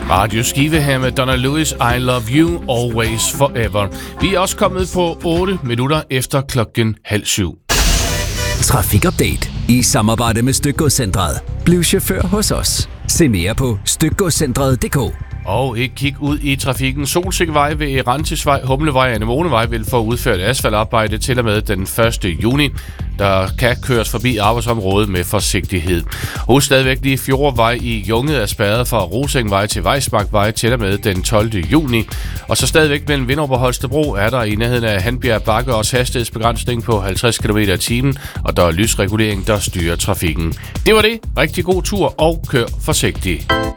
Radio Skive her med Donna Lewis, I Love You, Always Forever. Vi er også kommet på 8 minutter efter 6:30. Trafikupdate i samarbejde med Stykgodscentret. Bliv chauffør hos os. Se mere på stykgodscentret.dk. Og ikke kig ud i trafikken. Solsikkevej ved Erantisvej, Humlevej og Anemonevej vil få udført asfaltarbejde til og med den 1. juni. Der kan køres forbi arbejdsområdet med forsigtighed. Husk stadigvæk lige Fjordvej i Junget er spærret fra Rosengvej til Vejsmarkvej til og med den 12. juni. Og så stadigvæk mellem Vinderup og Holstebro er der i nærheden af Hanbjerg Bakke også hastighedsbegrænsning på 50 km/t. Og der er lysregulering, der styrer trafikken. Det var det. Rigtig god tur og kør forsigtigt.